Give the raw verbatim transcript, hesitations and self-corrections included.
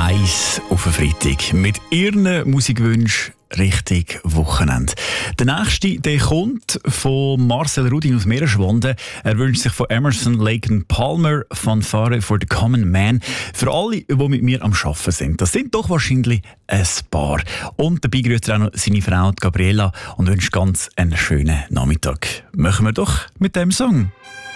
Eis auf den Freitag. Mit ihren Musikwünschen richtig Wochenende. Der nächste, der kommt von Marcel Rudin aus Meeresschwanden. Er wünscht sich von Emerson, Lake and Palmer Fanfare for the Common Man. Für alle, die mit mir am Arbeiten sind. Das sind doch wahrscheinlich ein paar. Und dabei grüßt er auch noch seine Frau Gabriela und wünscht ganz einen schönen Nachmittag. Machen wir doch mit dem Song.